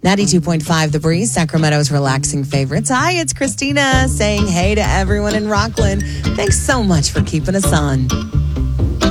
92.5 The Breeze, Sacramento's relaxing favorites. Hi, it's Christina saying hey to everyone in Rockland. Thanks so much for keeping us on.